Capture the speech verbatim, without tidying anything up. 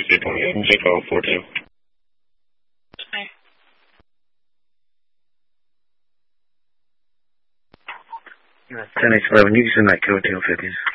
three twenty-eight and Jake oh four two. Hi. ten H eleven, you can send that code to fifties.